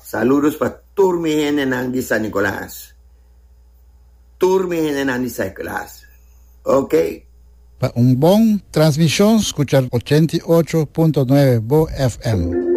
Saludos para toda mi gente en San Nicolás. Toda mi gente en San Nicolás. Ok. Un bon transmisión, escuchar 88.9 Bo FM.